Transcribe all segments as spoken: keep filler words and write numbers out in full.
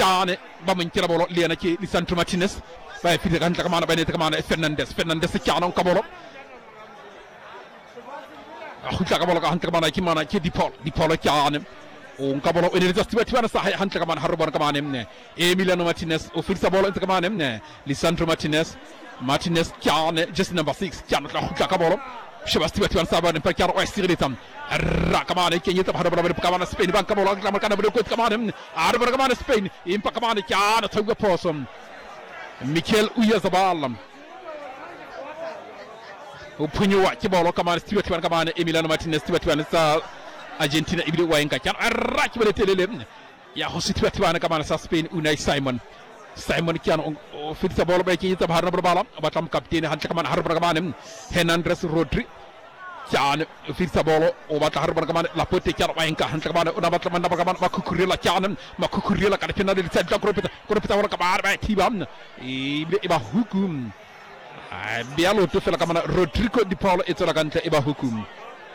Kiane Bamin Kirabolo Liana Ki Lisandro Martinez by Peter Antakamana by Netamana Fernandez Fernandez Kiano Kabolo Hutakabola Antakamana Kimana Ki Dipol Dipolo Kiane un Kabolo in just to Hantakaman Harban Kamanem Emiliano Martinez Offisabola Antakaman Lisandro Martinez Martinez Kiane just number six Kiano Hutakabolo Shabasti Saban and Pekar Westiritam Rakamani Kenya Harabara Kamana Spain Bankabola Kamakana Kamanam Arabakamana Spain in Pakamani Kiana Toga Possum Mikel Uyazabalam Upunyu Kibolo Kaman Stewart Kamana Emiliano Martinez Stewart Argentina Ibidu Wainka can Rakibele Telem Yahosituana Kamana Spain Unai Simon Simon Kian fits the ball by Kita Harabala, but I'm Captain Hantaman Harbagaman, Hernandez Rodri, Kian fits the ball over Harbagaman, Lapote Kianka, Hantaman, Unabaman, Makukurilla Kian, Makukurilla Katina, the Santa Corpita, Corpita Kabar by Tibam, Eba Hukum, Bialo to Felacamana, Rodrigo di Paul, it's Raganta Eba Hukum.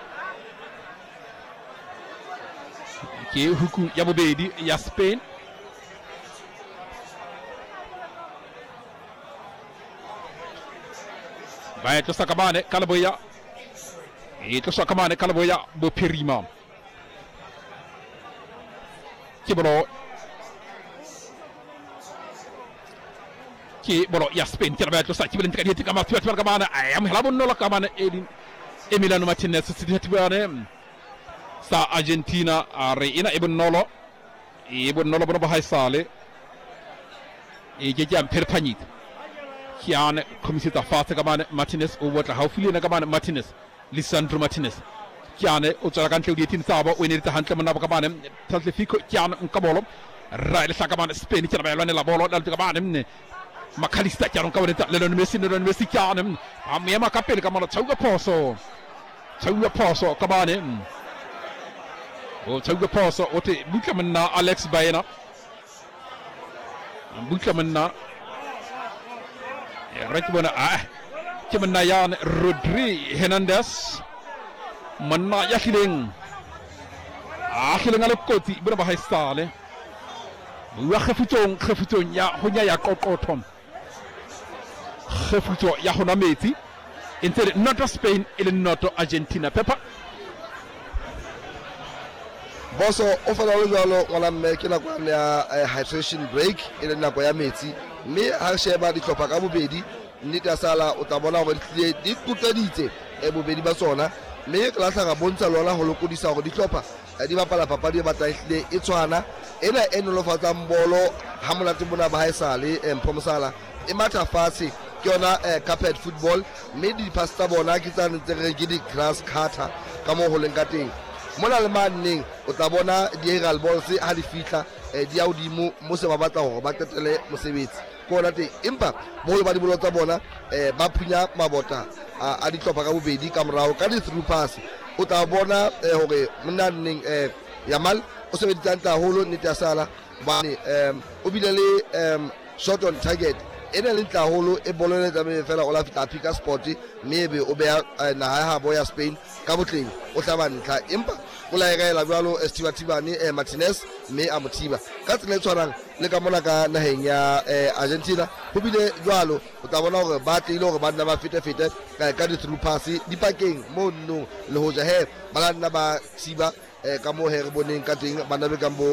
Hukum Yabubedi, Yaspain. Baik to Sakamane Kalaboya itu Sakamane Kalaboya Bopirima Kibolo Kibolo Yaspin Kirabat to Sakibin Kadi Kama Kamana I am Labun Nola Kamana Emiliano Martinez Situane Sa Argentina Reina Ibn Nolo Ibn Nolo Bahai Sale Ejam Perpanit Kian Comisita Fata Gaman Martinez or what how feeling Gaman Martinez, Lisandro Martinez, Kiane, Utaraganto Gitin Sabo, we need to hunt them on Gaman, Tantifico, Kian and Cabolo, Rai Sakaman, Spain, Kiran, Labolo, Gaman, Macalista, Kian, Leon Messi, Leon Messi, Kian, Amiama Capel, Gamana, Toga Poso, Toga Poso, Kabanim, or Toga Poso, or Bukamana, Alex Baena, Bukamana. Rekibona ah Kimanayan Rodri Hernandez Mana Yakiling Akiling Alokoti Brabahai Sale Wakafutong Kafuton Ya Hunya Yakotom Kafuto Yahonameti Instead not Spain il not Argentina Pepper Boso ofalo wala mekina kwa hydration break ile na kwa meti me ha sheba di topa ka bobedi nita sala utabona go di di tutaditse e bobedi ba sona me klasa ga bontsha lona go lokodisa go di topa di bapala papadi ba taile e tswana ena eno lo fatsa mbolo ha monate bona ba haisale empomsala e matha fase ke yona carpet football me di pasta bona ke tsane tsere ke di grass cutter ka mo go lenkateng mona le manning o tla bona di-real balls ha di fitla di audimo mo se ba batla hore ba tetele mosebetsi ko na te empa bo ba di bolo tsa bona ba phunya mabota a di tlhopa ka bobedi ka morao ka di through pass o tla bona hore monaneng Yamal o se beditsa tla holo ne tsa sala ba o bile le shot on target ena le tla holo e bolone tsa me fela o la fita pick sport maybe o be na ha bo ya Spain ka botleng o tla ba ntlha empa o la ega la balo Stewart Tibani Martinez me a motiba ka tsela tshwarang le ka mona ka naheng ya Argentina ho bile jwalo o tla bona hore ba tlile hore ba nna ba fete fete ka di through pass di pakeng mo no le ho ja he ba nna ba siba ka mo he re boneng ka teng ba nabe kambo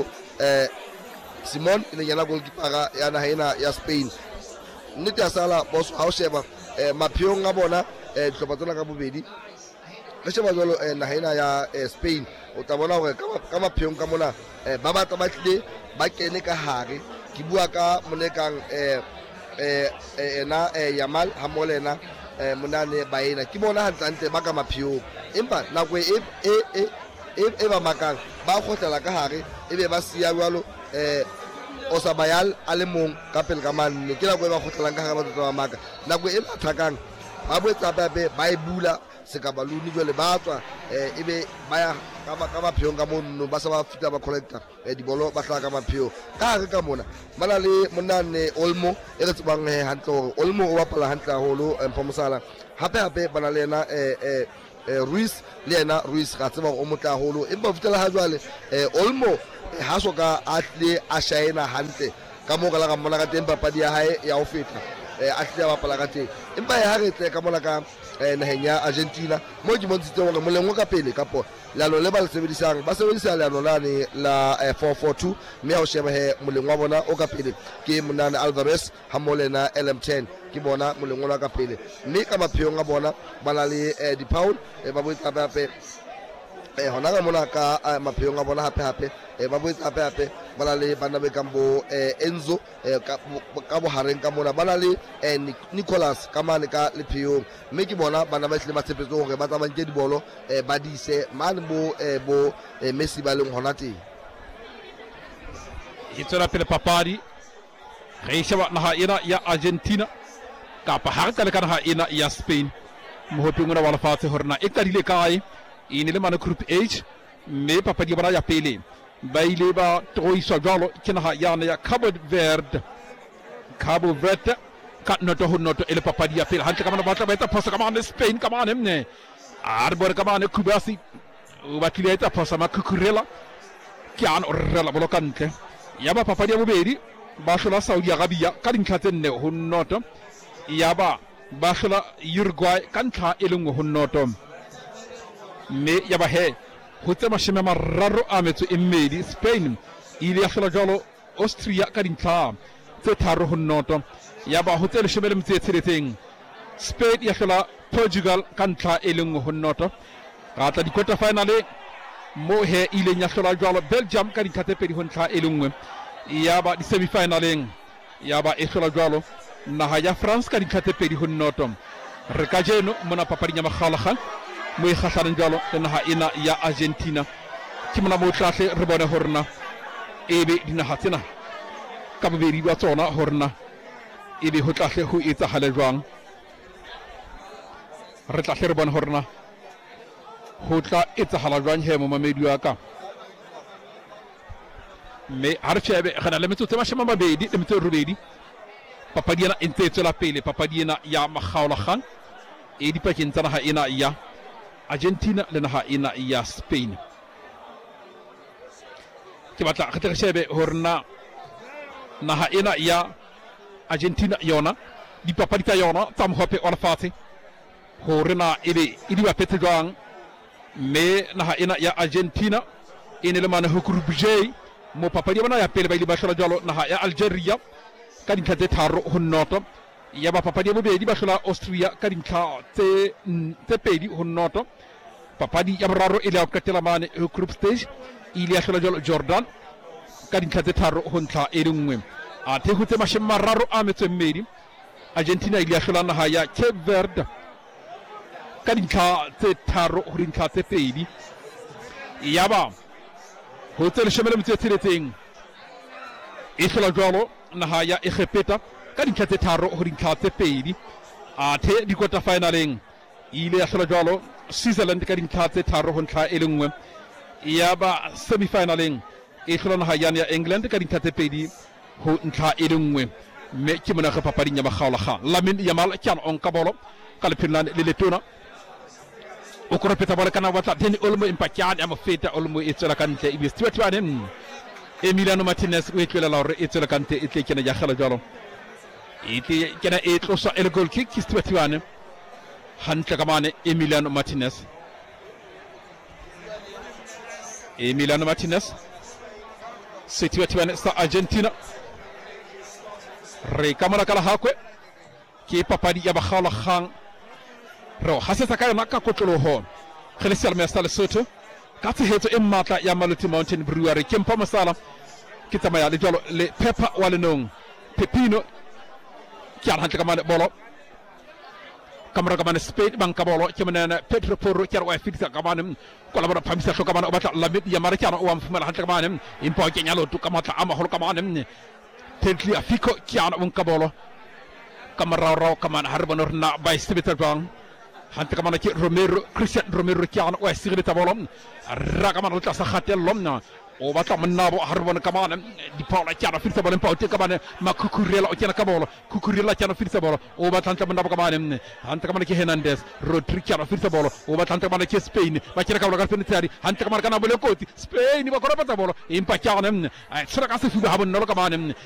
Simon ile yana goalkeeper ya nahena ya Spain nnete ya sala boss ha o sheba maphiong a bona dihlopha tsena ka bobedi le sheba jwalo nahena ya Spain o tla bona hore ka maphiong ka mona ba batla ba tlile ba kene ka hare ke bua ka monekang eh eh na Yamal ha molena monane ba ena ke bona hantle ba ka maphiong empa nakwe e e e ba makang ba khotlela ka hare ebe ba sia jwalo eh Osabayal alemong ka pel ka manne ke la go ba khotlelang ka ga ba tswa maka nako e mathakang ba botsa ba be ba e bula se ka baluni jole ba tswa ebe ba ya ka ba ka ba phiong ka monno ba sa ba fita ba collector di bolo ba tla ka maphio ka re ka mona mana le monane Olmo e re tsebang he hantle hore Olmo o bapala hantle haholo Mpomsala hape hape bana le ena eh Ruiz le yena Ruiz ga tseba go motla holo empa fitela ha jwale Olmo ha soka a tle a shaena hantle ka mo ga la ga mona ka teng papadi ya hae ya ho feta a tle a bapala ka teng empa ya ha re tle ka mona ka naheng ya Argentina mo ke bontshitse hore molengwe ka pele kapo leano le ba le sebedisang ba sebedisa leano lane la four four two mme ha o sheba he molengwe wa bona o ka pele ke Monane Alvarez ha mo lena L M ten ke bona molengwe wa ka pele mme ka mapheong a bona ba na le di Paul ba boitsa hape eh hona ga mona ka mapheong a bona hape hape ba boitsa hape hape ba na le bana be kambo Enzo ka bo hareng ka mona ba na le Nicolas ka mane ka lepheong mme ke bona bana ba tle ba tshepetse hore ba tsamaya ke dibolo ba di ise mane bo bo Messi ba leng hona teng itsela pele papadi re sheba naha ena ya Argentina kapa ha ka le kana ha ena ya Spain mohopeng ona wa lefatshe hore na e qadile kae e ne le mana group H mme papadi bona ya pele ba ile ba troiswa jalo ke naha yana ya Cabo Verde Cabo Verde ka noto ho noto ele papadi ya pele hantle ka mana ba tla ba etsa phosa ka mana Spain ka mana mne arbor ka mana Kubasi o ba tlile etsa phosa ma Cucurella ke an o rela bolo kantle ya ba papadi ya bobedi ba hlola Saudi Arabia ka dintlha tse nne ho noto ya ba ba hlola Uruguay ka ntlha e lengwe ho noto mme ya ba he ho tse mashome mararo a metso e mmedi Spain ile ya hlola jalo Austria ka dintlha tse tharo ho noto ya ba ho tse leshome le metso e tsheletseng Spain ya hlola Portugal ka ntlha e lengwe ho noto ra tla di quarter final mo he ile ya hlola jalo Belgium ka dintlha tse pedi ho ntlha e lengwe ya ba di semi finaleng ya ba e hlola jalo naha ya France ka dintlha tse pedi ho noto re ka jeno mona papadi ya magalaga mo e kgahlana jalo le naha ena ya Argentina ke mona mo tlahle re bone horna ebe dinaha tsena ka bobedi ba tsona horna ebe ho tlahle ho etsa hale jwang re tlahle re bone horna ho tla etsa hala jwang he mo mamedi wa ka me ha re shebe re na le metso tse mashome a mabedi le metso e robedi papadi ena e ntse e tswela pele papadi ena ya makgaolakgang e dipakeng tsa naha ena ya Argentina le naha ena ya Spain ke batla re tle re shebe hore na naha ena ya Argentina yona dipapadi tsa yona tsa mohope wa lefatshe hore na ebe e di bapetse jwang mme naha ena ya Argentina e ne le mane ho group J mo papadi ya bona ya pele ba ile ba hlola jalo naha ya Algeria ka dintlha tse tharo ho noto ya ba papadi ya bobedi ba hlola Austria ka dintlha tse tse pedi ho noto papadi ya boraro ile ya qetela mane ho group stage ile ya hlola jalo Jordan ka dintlha tse tharo ho ntlha e lengwe a the ho tse mashome mararo a metso e mmedi Argentina ile ya hlola naha ya Cape Verde ka dintlha tse tharo ho dintlha tse pedi ya ba ho tse leshome le metso e tsheletseng e hlola jalo naha ya Egepeta ka dintlha tse tharo ho dintlha tse pedi a the di quarter finaleng ile ya hlola jalo Switzerland ka dintlha tse tharo ho ntlha e lengwe ya ba semi finaleng e hlola naha ya England ka dintlha tse pedi ho ntlha e lengwe mme ke mona re papading ya maghaolakgang Lamine Yamal ke an on ka bolo ka lephelane le letona o korepeta bola kana batla Dani Olmo impakyane ya mofeta Olmo e tsela ka ntle e be Stuart Wanen Emiliano Martinez o etlela la hore e tsela ka ntle e tle kena ya khala jalo e tle kena e tlosa el goal kick ke Stuart Wanen hantle ka mane Emiliano Martinez Emiliano Martinez Stuart Wanen sa Argentina re kamara kala hakwe ke papadi ya baghaolakgang ro ha se sa ka yona ka kotloloho Celestial Master Lesotho ka tshehetso e matla ya Maluti Mountain Brewery ke mpa masala ke tsamaya le jalo le Pepper wa lenong Pepino ke a hantle ka mane bolo kamera ka mane Spain banka bolo ke mona Pedro Porro ke wa fitisa ka mane ko la bona phamisa hloka mane o batla Lamine Yamal ke ana o amfumela hantle ka mane impa ke nyalo tu ka matla ama holo ka mane Tentli Afiko ke ana on ka bolo kamera raw ka mane harbonor na bay sibita jang hante kamana ki Romero Christian Romero ki ana o sirita bolom raga man ta sa khatel lomna o batla mannabo harbon kamane di Paula Chiano firsa bolen pawte kamane ma kukurela o Chiano kabolo kukurela Chiano firsa bolo o batla mannabo kamane anta kamane ke Hernandez Rodri Chiano firsa bolo o batla kamane ke Spain ma Chiano kabolo gal penetari anta kamane kana bole koti Spain ba ko rabata bolo impacciano sura kasu fu habon no kamane